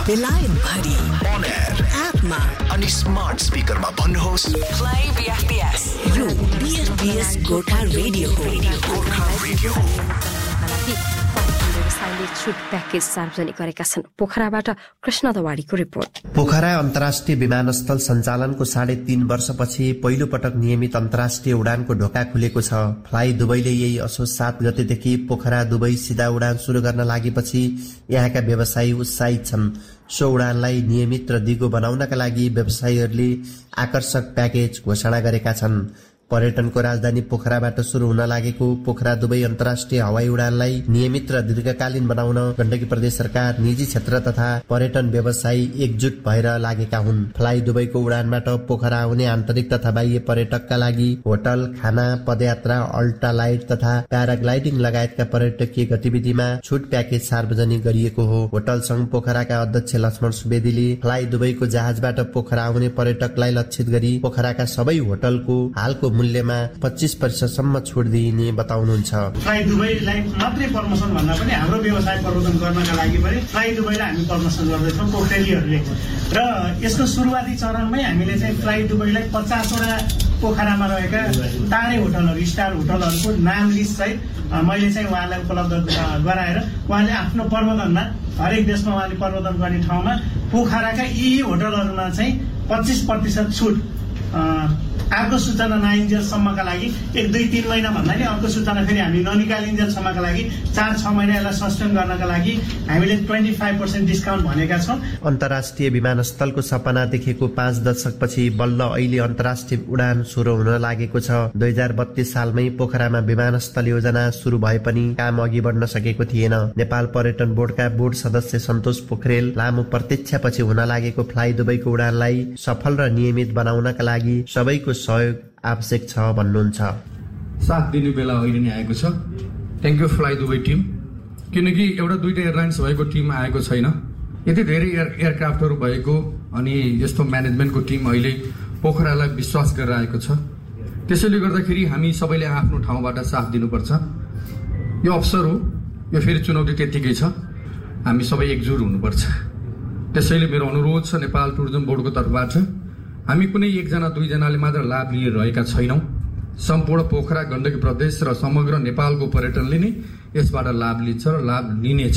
बेलायत भरि on air एपमा अनि स्मार्ट स्पिकरमा भन्नुहोस् प्ले बीएफपीएस यो बीएफपीएस गोर्खा रेडियो गोर्खा रेडियो व्यवसायले छुट प्याकेज सार्वजनिक गरेका छन्। पोखराबाट कृष्ण दवाडीको रिपोर्ट। पोखरा अन्तर्राष्ट्रिय विमानस्थल सञ्चालनको 3.5 वर्षपछि पहिलो पटक नियमित अन्तर्राष्ट्रिय उडानको ढोका खुलेको छ। फ्लाइ दुबईले यही असोज 7 गतेदेखि पोखरा दुबई सिधा उडान शुरू गर्न लागेपछि यहाँका व्यवसायी उत्साहित छन्। सो उडानलाई नियमित र दिगो बनाउनका लागि व्यवसायीहरूले आकर्षक प्याकेज घोषणा गरेका छन्। पर्यटनको राजधानी पोखराबाट शुरू हुन लागेको पोखरा दुबई अन्तर्राष्ट्रिय हवाई उडानलाई नियमित र दीर्घकालीन बनाउन गण्डकी प्रदेश सरकार, निजी क्षेत्र तथा पर्यटन व्यवसायी एकजुट भएर लागेका हुन्। फ्लाइ दुबईको उडानबाट पोखरा आउने आन्तरिक तथा बाह्य पर्यटकका लागि होटल, खाना, पदयात्रा, अल्ट्रा लाइट तथा प्याराग्लाइडिङ लगायतका पर्यटकीय गतिविधिमा छुट प्याकेज सार्वजनिक गरिएको हो। होटल संघ पोखराका अध्यक्ष लक्ष्मण सुवेदीले फ्लाइ दुबईको जहाजबाट पोखरा आउने पर्यटकलाई लक्षित गरी पोखराका सबै होटलको हालको मूल्यमा 25% छुट दिइने बताउनुहुन्छ। फ्लाइ दुबईलाई मात्रै प्रमोसन भन्दा पनि हाम्रो व्यवसाय प्रवर्धन गर्नका लागि पनि फ्लाइ दुबईलाई हामी प्रमोसन गर्दैछौँ पोखरेलीहरूले र यसको सुरुवाती चरणमै हामीले चाहिँ फ्लाइ दुबईलाई 50 वटा पोखरामा रहेका तारे होटलहरू, स्टार होटलहरूको नाम लिस्ट सहित मैले चाहिँ उहाँलाई उपलब्ध गराएर उहाँले आफ्नो प्रबन्धनमा हरेक देशमा उहाँले प्रबन्धन गर्ने ठाउँमा पोखराका यी होटलहरूमा चाहिँ 25% छुट अर्को सूचना नआइन्जेलसम्मका लागि 1-2-3 महिना भन्दा नि अर्को सूचना फेरि हामी ननिकालिन्जेलसम्मका लागि 4-6 महिना यसलाई सस्पेन्ड गर्नका लागि हामीले 25% डिस्काउन्ट भनेका छौँ। अन्तर्राष्ट्रिय विमानस्थलको सपना देखेको 5 दशकपछि बल्ल अहिले अन्तर्राष्ट्रिय उडान सुरु हुन लागेको छ। 2032 सालमै पोखरामा विमानस्थल योजना सुरु भए पनि काम अघि बढ्न सकेको थिएन। नेपाल पर्यटन बोर्डका बोर्ड सदस्य सन्तोष पोखरेल लामो प्रतीक्षापछि हुन लागेको फ्लाइ दुबईको उडानलाई सफल र नियमित बनाउनका लागि सबैको सहयोग आवश्यक छ भन्नुहुन्छ। साथ दिने बेला अहिले नै आएको छ। Thank you fly Dubai team, किनकि एउटा दुईटा एयरलाइन्स भएको टिम आएको छैन। यति धेरै एयरक्राफ्टहरू भएको अनि यस्तो म्यानेजमेन्टको टिम अहिले पोखरालाई विश्वास गरेर आएको छ। त्यसैले गर्दाखेरि हामी सबैले आफ्नो ठाउँबाट साथ दिनुपर्छ। यो अवसर हो, यो फेरि चुनौती त्यतिकै छ, हामी सबै एकजुट हुनुपर्छ। त्यसैले मेरो अनुरोध छ नेपाल टुरिज्म बोर्डको तर्फबाट हामी कुनै एकजना दुईजनाले मात्र लाभ लिइरहेका छैनौँ। सम्पूर्ण पोखरा, गण्डकी प्रदेश र समग्र नेपालको पर्यटनले नै यसबाट लाभ लिन्छ र लाभ लिनेछ।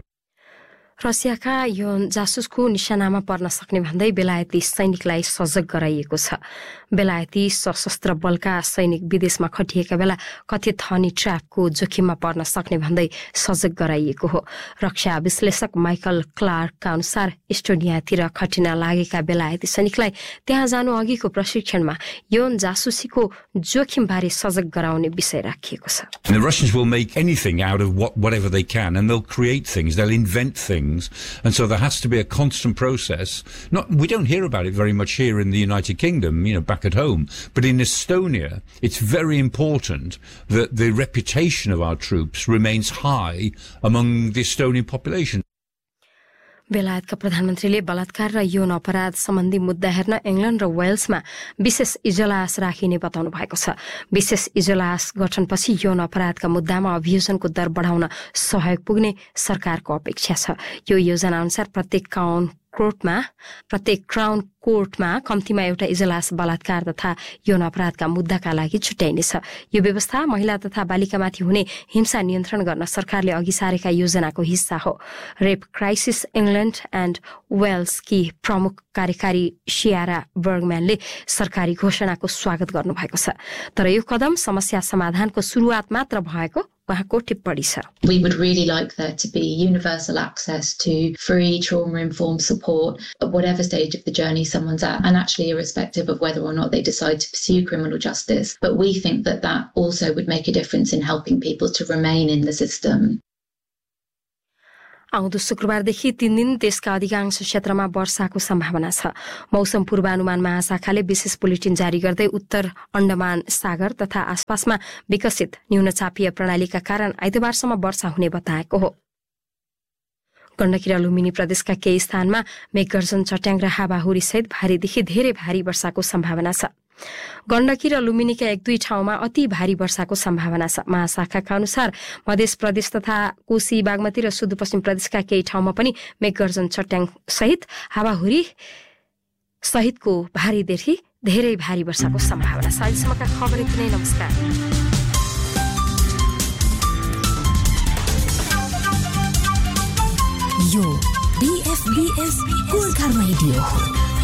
रसियाका यौन जासुसको निशानामा पर्न सक्ने भन्दै बेलायती सैनिकलाई सजग गराइएको छ। बेलायती सशस्त्र बलका सैनिक विदेशमा खटिएका बेला कथित हनी ट्र्यापको जोखिममा पर्न सक्ने भन्दै सजग गराइएको हो। रक्षा विश्लेषक माइकल क्लार्कका अनुसार एस्टोनियातिर खटिन लागेका बेलायती सैनिकलाई त्यहाँ जानु अघिको प्रशिक्षणमा यौन जासुसीको जोखिमबारे सजग गराउने विषय राखिएको छ। The Russians will make anything out of whatever they can, and they'll create things, they'll invent things. And so there has to be a constant process. We don't hear about it very much here in the United Kingdom, back at home. But in Estonia, it's very important that the reputation of our troops remains high among the Estonian population. बेलायतका प्रधानमन्त्रीले बलात्कार र यौन अपराध सम्बन्धी मुद्दा हेर्न England र वेल्समा विशेष इजलास राखिने बताउनु भएको छ। विशेष इजलास गठनपछि यौन अपराधका मुद्दामा अभियोजनको दर बढाउन सहयोग पुग्ने सरकारको अपेक्षा छ। यो योजना अनुसार प्रत्येक क्राउन कोर्टमा कम्तीमा एउटा इजलास बलात्कार तथा यौन अपराधका मुद्दाका लागि छुट्याइनेछ। यो व्यवस्था महिला तथा बालिकामाथि हुने हिंसा नियन्त्रण गर्न सरकारले अघि सारेका योजनाको हिस्सा हो। रेप क्राइसिस इंग्ल्याण्ड एन्ड वेल्सकी प्रमुख कार्यकारी सियारा बर्गम्यानले सरकारी घोषणाको स्वागत गर्नुभएको छ। तर यो कदम समस्या समाधानको सुरुवात मात्र भएको उहाँको टिप्पणी छ। We would really like there to be universal access to free trauma-informed support at whatever stage of the journey someone's at, and actually irrespective of whether or not they decide to pursue criminal justice. But we think that that also would make a difference in helping people to remain in the system. आउँदो शुक्रबारदेखि 3 दिन देशका अधिकांश क्षेत्रमा वर्षाको सम्भावना छ। मौसम पूर्वानुमान महाशाखाले विशेष बुलेटिन जारी गर्दै उत्तर अण्डमान सागर तथा आसपासमा विकसित न्यूनचापीय प्रणालीका कारण आइतबारसम्म वर्षा हुने बताएको हो। गण्डकी र लुम्बिनी प्रदेशका केही स्थानमा मेघगर्जन, चट्याङ र हावाहुरी सहित भारीदेखि धेरै भारी वर्षाको सम्भावना छ। गण्डकी र लुम्बिनीका 1-2 ठाउँमा अति भारी वर्षाको सम्भावना छ। महाशाखाका अनुसार मध्य प्रदेश तथा कोशी बागमती र सुदूरपश्चिम प्रदेशका केही ठाउँमा पनि मेघगर्जन चट्याङ सहित हावाहुरी सहितको भारीदेखि धेरै भारी वर्षाको सम्भावना छ। अहिलेसम्मका खबर यति नै। नमस्कार। यो BFBS गोर्खा रेडियो